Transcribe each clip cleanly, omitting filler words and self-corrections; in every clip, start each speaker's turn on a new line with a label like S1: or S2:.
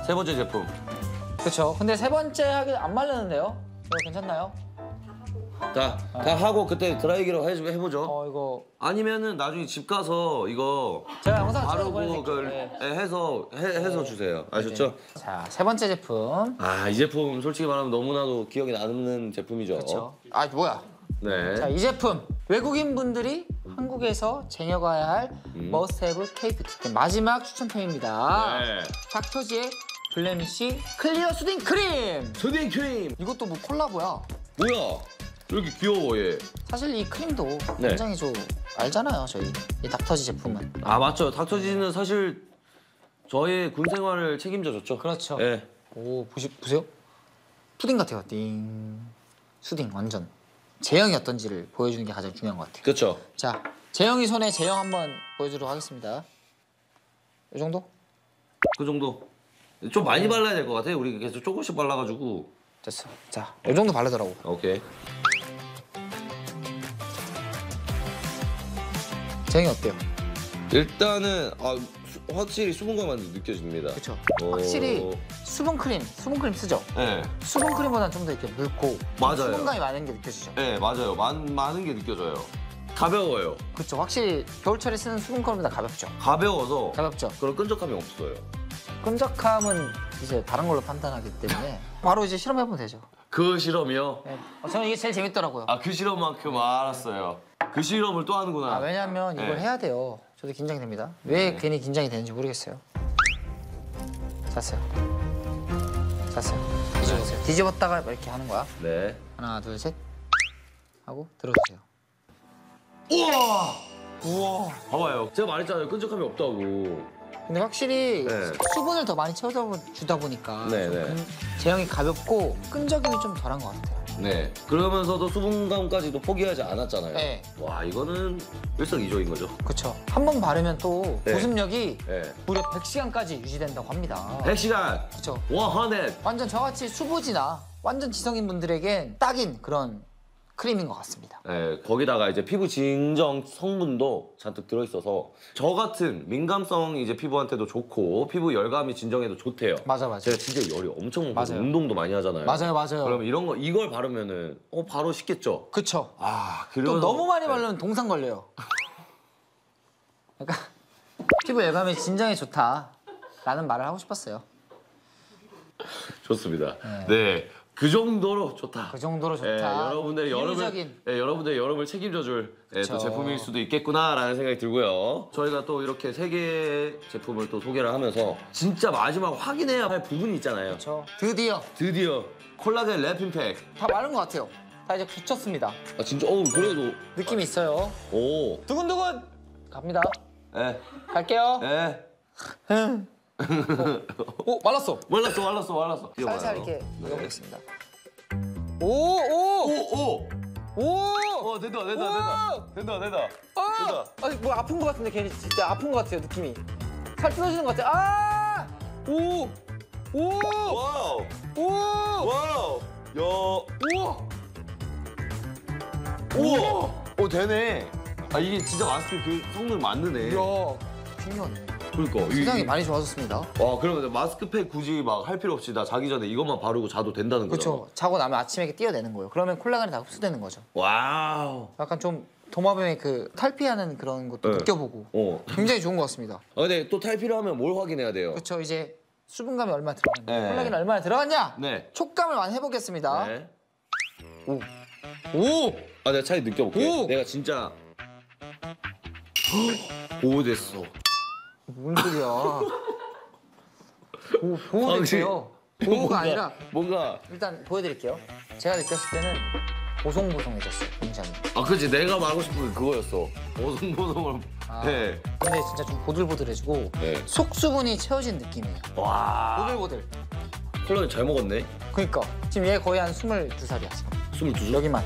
S1: 세 번째 제품.
S2: 그렇죠. 근데 세 번째 하기 안 마르는데요? 이거 괜찮나요?
S1: 다 하고 그때 드라이기로 해보죠.
S2: 이거
S1: 아니면은 나중에 집 가서 이거
S2: 제가 영상 찍어서
S1: 바르고
S2: 보내드릴게요.
S1: 그걸
S2: 네.
S1: 해서 주세요. 아셨죠?
S2: 자, 세 번째 제품.
S1: 아, 이 제품 솔직히 말하면 너무나도 기억에 남는 제품이죠.
S2: 그렇죠. 아, 뭐야?
S1: 네.
S2: 자, 이 제품 외국인 분들이 한국에서 쟁여가야 할 머스트헤브 K뷰티 마지막 추천템입니다.
S1: 네.
S2: 닥터지의 블레미쉬 클리어 수딩 크림.
S1: 수딩 크림.
S2: 이것도 뭐 콜라보야.
S1: 뭐야? 이렇게 귀여워 얘.
S2: 사실 이 크림도
S1: 네.
S2: 굉장히 좀 알잖아요, 저희 이 닥터지 제품은.
S1: 아 맞죠. 닥터지는 사실 저의 군 생활을 책임져줬죠.
S2: 그렇죠.
S1: 네.
S2: 오, 보세요. 푸딩 같아요. 띵. 수딩 완전. 제형이 어떤지를 보여주는 게 가장 중요한 것 같아요.
S1: 그렇죠.
S2: 자, 재영이 손에 제형 한번 보여주도록 하겠습니다. 이 정도?
S1: 그 정도. 좀 많이 발라야 될 것 같아요. 우리 계속 조금씩 발라가지고.
S2: 됐어. 자, 이 정도 바르더라고.
S1: 오케이.
S2: 제형이 어때요?
S1: 일단은 확실히 수분감만 느껴집니다.
S2: 그렇죠.
S1: 오.
S2: 확실히 수분 크림 쓰죠?
S1: 네.
S2: 수분 크림보다는 좀 더 이렇게 묽고
S1: 맞아요.
S2: 수분감이 많은 게 느껴지죠?
S1: 네 맞아요. 많은 게 느껴져요. 가벼워요.
S2: 그렇죠. 확실히 겨울철에 쓰는 수분 크림보다 가볍죠?
S1: 가벼워서
S2: 가볍죠?
S1: 그런 끈적함이 없어요.
S2: 끈적함은 이제 다른 걸로 판단하기 때문에 바로 이제 실험해보면 되죠.
S1: 그 실험이요?
S2: 네. 저는 이게 제일 재밌더라고요.
S1: 아 그 실험만큼 알았어요. 그 실험을 또 하는구나.
S2: 왜냐면 이걸
S1: 네.
S2: 해야 돼요. 저도 긴장이 됩니다. 왜 괜히 긴장이 되는지 모르겠어요. 잤어요. 뒤집어보세요. 뒤집었다가 이렇게 하는 거야.
S1: 네.
S2: 하나, 둘, 셋 하고 들어주세요.
S1: 우와. 봐봐요. 제가 말했잖아요. 끈적함이 없다고.
S2: 근데 확실히
S1: 네.
S2: 수분을 더 많이 채워주다 보니까
S1: 네, 네.
S2: 제형이 가볍고 끈적임이 좀 덜한 것 같아요.
S1: 네. 그러면서도 수분감까지도 포기하지 않았잖아요.
S2: 네.
S1: 와 이거는 일석이조인 거죠.
S2: 그렇죠. 한 번 바르면 또
S1: 네.
S2: 보습력이
S1: 네.
S2: 무려 100시간까지 유지된다고 합니다.
S1: 100시간.
S2: 그렇죠.
S1: 100.
S2: 완전 저같이 수부지나 완전 지성인 분들에겐 딱인 그런 크림인 것 같습니다.
S1: 네, 거기다가 이제 피부 진정 성분도 잔뜩 들어있어서 저 같은 민감성 이제 피부한테도 좋고 피부 열감이 진정해도 좋대요.
S2: 맞아.
S1: 제가 진짜 열이 엄청 많고
S2: 맞아요.
S1: 운동도 많이 하잖아요.
S2: 맞아요.
S1: 그러면 이걸 바르면은 바로 식겠죠.
S2: 그쵸.
S1: 아,
S2: 또
S1: 그래서
S2: 너무 많이 바르면 동상 걸려요. 그러니까 피부 열감이 진정에 좋다라는 말을 하고 싶었어요.
S1: 좋습니다. 네. 그 정도로 좋다.
S2: 그 정도로 좋다.
S1: 예, 여러분들의
S2: 비유적인.
S1: 여러분들의 여름을 책임져줄 또
S2: 그쵸.
S1: 제품일 수도 있겠구나라는 생각이 들고요. 저희가 또 이렇게 세 개의 제품을 또 소개를 하면서 진짜 마지막 확인해야 할 부분이 있잖아요.
S2: 그렇죠. 드디어
S1: 드디어 콜라겐 랩핑팩.
S2: 다 마른 것 같아요. 다 이제 굳혔습니다.
S1: 아 진짜 그래도
S2: 느낌이 있어요.
S1: 오.
S2: 두근두근 갑니다.
S1: 에.
S2: 갈게요.
S1: 에.
S2: 오, 말랐어.
S1: 말랐어.
S2: 살살 이렇게
S1: 네.
S2: 넣어보겠습니다. 오.
S1: 된다.
S2: 된다. 아니 뭐 아픈 것 같은데 괜히 진짜 아픈 것 같아요 느낌이. 살 뜯어지는 것 같아. 아! 오.
S1: 와우. 야. 우와. 되네. 아 이게 진짜 마스크 그 성능 맞느네.
S2: 이야. 신기하네.
S1: 그러니까
S2: 세상이 많이 좋아졌습니다.
S1: 와 그러면 마스크팩 굳이 막 할 필요 없이 나 자기 전에 이것만 바르고 자도 된다는 거죠?
S2: 그렇죠. 자고 나면 아침에 이렇게 띄어내는 거예요. 그러면 콜라겐이 다 흡수되는 거죠.
S1: 와우.
S2: 약간 좀 도마뱀의 그 탈피하는 그런 것도
S1: 네.
S2: 느껴보고 굉장히 좋은 것 같습니다.
S1: 근데 또 탈피를 하면 뭘 확인해야 돼요?
S2: 그렇죠. 이제 수분감이 얼마나 들어갔냐,
S1: 네.
S2: 콜라겐이 얼마나 들어갔냐,
S1: 네.
S2: 촉감을 많이 해보겠습니다.
S1: 네.
S2: 오!
S1: 아 내가 차이 느껴볼게.
S2: 오!
S1: 내가 진짜 오 됐어.
S2: 뭔 소리야? 보호드릴게요. 보호가 아니라
S1: 뭔가
S2: 일단 보여드릴게요. 제가 느꼈을 때는 보송보송해졌어요, 굉장히.
S1: 그치 내가 말하고 싶은 게 그거였어. 보송보송을 해.
S2: 근데 진짜 좀 보들보들해지고
S1: 네.
S2: 속수분이 채워진 느낌이에요.
S1: 와.
S2: 보들보들.
S1: 콜라겐 잘 먹었네.
S2: 그니까 지금 얘 거의 한 22살이야.
S1: 22살.
S2: 여기만.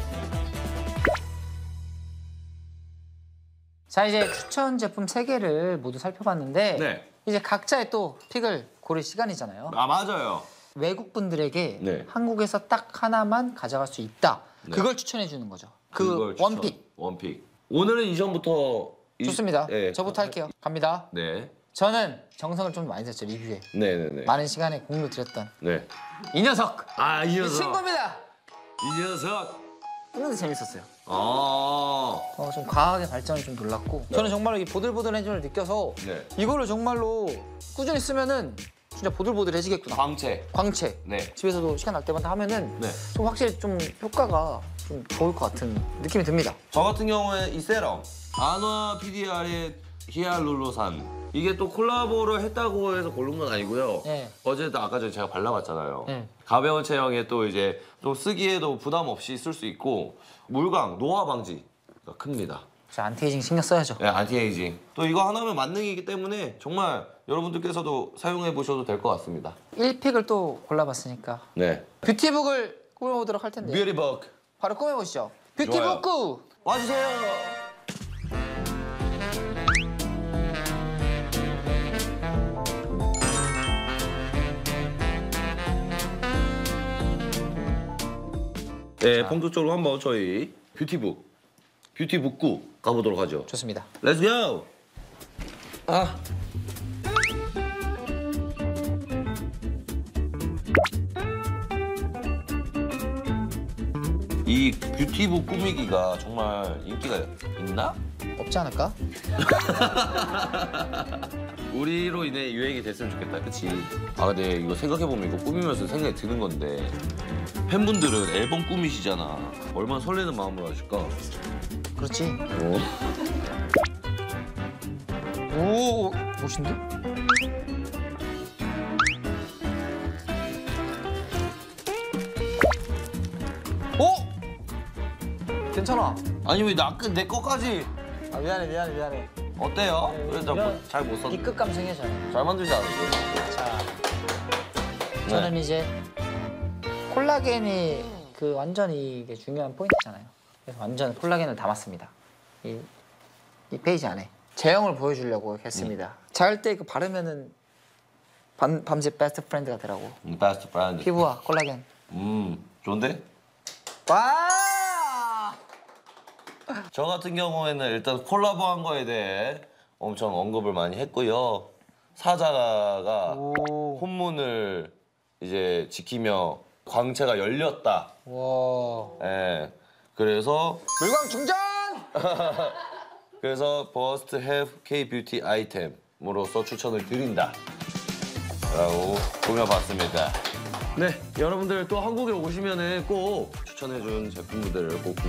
S2: 자 이제 추천 제품 3개를 모두 살펴봤는데
S1: 네.
S2: 이제 각자의 또 픽을 고를 시간이잖아요.
S1: 아 맞아요.
S2: 외국 분들에게
S1: 네.
S2: 한국에서 딱 하나만 가져갈 수 있다.
S1: 네.
S2: 그걸 추천해 주는 거죠.
S1: 그걸
S2: 원픽.
S1: 원픽. 오늘은 이전부터
S2: 좋습니다.
S1: 네.
S2: 저부터 할게요. 갑니다.
S1: 네.
S2: 저는 정성을 좀 많이 썼죠, 리뷰에.
S1: 네네네.
S2: 많은 시간에 공로 들였던
S1: 네.
S2: 이 녀석!
S1: 아, 이
S2: 이
S1: 녀석.
S2: 친구입니다!
S1: 이 녀석.
S2: 끊는데 재밌었어요.
S1: 아.
S2: 좀 과학의 발전을 좀 놀랐고 저는 정말로 이 보들보들해짐을 느껴서
S1: 네.
S2: 이거를 정말로 꾸준히 쓰면은 진짜 보들보들해지겠구나.
S1: 광채.
S2: 광채.
S1: 네.
S2: 집에서도 시간 날 때마다 하면은
S1: 네.
S2: 좀 확실히 좀 효과가 좀 좋을 것 같은 느낌이 듭니다.
S1: 저 같은 경우에 이 세럼 아노아 PDR의 히알루로산 이게 또 콜라보를 했다고 해서 고른 건 아니고요.
S2: 네.
S1: 어제도 아까 전에 제가 발라봤잖아요.
S2: 네.
S1: 가벼운 체형에 또 이제 좀 쓰기에도 부담 없이 쓸 수 있고 물광, 노화 방지가 큽니다.
S2: 저 안티에이징 신경 써야죠.
S1: 네, 안티에이징. 또 이거 하나면 만능이기 때문에 정말 여러분들께서도 사용해 보셔도 될 것 같습니다.
S2: 1픽을 또 골라봤으니까
S1: 네.
S2: 뷰티북을 꾸며보도록 할 텐데
S1: 뷰티북
S2: 바로 꾸며보시죠.
S1: 좋아요.
S2: 뷰티북!
S1: 와주세요. 네, 본격적으로 한번 저희 뷰티북구 가보도록 하죠.
S2: 좋습니다.
S1: Let's go. 아. 이 뷰티북 꾸미기가 정말 인기가 있나?
S2: 없지 않을까?
S1: 우리로 인해 유행이 됐으면 좋겠다, 그치? 아, 근데 이거 생각해보면 이거 꾸미면서 생각이 드는 건데 팬분들은 앨범 꾸미시잖아. 얼마나 설레는 마음으로 하실까?
S2: 그렇지.
S1: 어?
S2: 오, 멋있는데? 오! 괜찮아.
S1: 아니 왜 내 거까지
S2: 아, 미안해.
S1: 어때요? 그래서
S2: 이런-
S1: 잘못
S2: 이
S1: 썼.
S2: 끝감 생겨져요.
S1: 잘 만들지 않았어요?
S2: 자, 저는 이제 콜라겐이 그 완전히 이게 중요한 포인트잖아요. 그래서 완전 콜라겐을 담았습니다. 이 페이지 안에 제형을 보여주려고 이렇게 했습니다. 잘 때 그 바르면은 밤새 베스트 프렌드가 되라고.
S1: 베스트 브랜드.
S2: 피부와 콜라겐.
S1: 좋은데?
S2: 와!
S1: 저 같은 경우에는 일단 콜라보한 거에 대해 엄청 언급을 많이 했고요. 사자가
S2: 오.
S1: 혼문을 이제 지키며 광채가 열렸다.
S2: 와.
S1: 예. 그래서
S2: 물광 충전!
S1: 그래서 버스트 have K 뷰티 아이템으로서 추천을 드린다. 라고 꾸며봤습니다. 네, 여러분들 또 한국에 오시면은 꼭 추천해준 제품들을 꼭